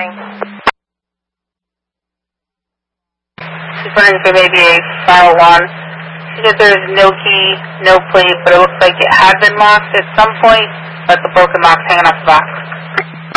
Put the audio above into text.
morning. Just wondering if there may be a file one. See that there's no key, no plate, but it looks like it had been locked at some point, but the broken lock's hanging off the box.